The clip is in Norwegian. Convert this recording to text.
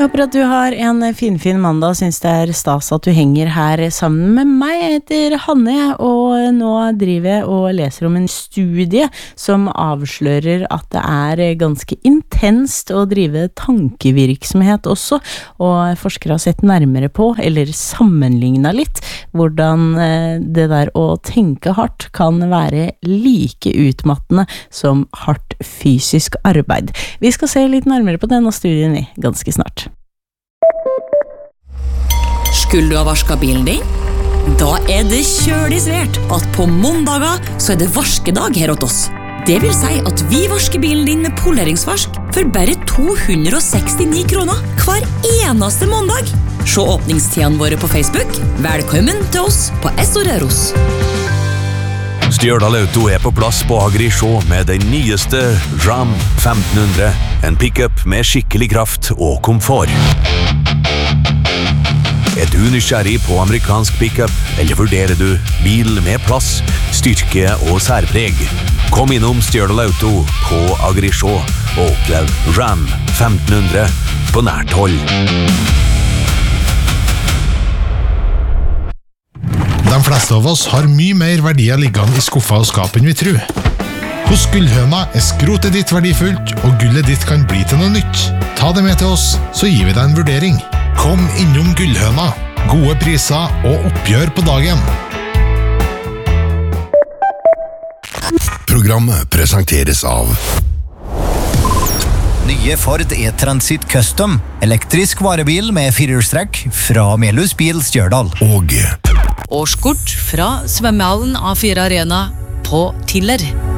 Jeg håper at du har en fin mandag og synes det stas at du henger her sammen med meg. Jeg heter Hanne, og nå driver jeg og leser om en studie som avslører at det ganske intenst å drive tankevirksomhet også, og forskere har sett nærmere på, eller sammenlignet litt, hvordan det der å tenke hardt kan være like utmattende som hardt fysisk arbeid. Vi skal se litt nærmere på denne studien ganske snart. Skulle du ha vasket bilen din? Da det kjølig svært at på måndager så det varskedag her hos oss. Det vil si at vi vasker bilen din med poleringsvask for bare 269 kroner hver eneste måndag. Se åpningstidene våre på Facebook. Velkommen til oss på Essoreros. Stjørdal Auto på plass på Agri-Sjå med den nyeste Ram 1500. En pick-up med skikkelig kraft og komfort. Du nysgjerrig på amerikansk pick-up, eller vurderer du bil med plass, styrke og særpreg? Kom innom Stjørdal Auto på Agri-Sjå og opplev Ram 1500 på nært hold. De fleste av oss har mye mer verdier liggende i skuffa og skap enn vi tror. Hos Gullhøna skrotet ditt verdifullt, og gullet ditt kan bli til noe nytt. Ta det med til oss, så gir vi deg en vurdering. Kom innom Gullhøna. Gode priser og oppgjør på dagen. Programmet presenteres av Nye Ford E-Transit Custom. Elektrisk varebil med firehjulstrekk fra Melhus Bil Stjørdal. Og Årskort fra svømmehallen A4 Arena på Tiller.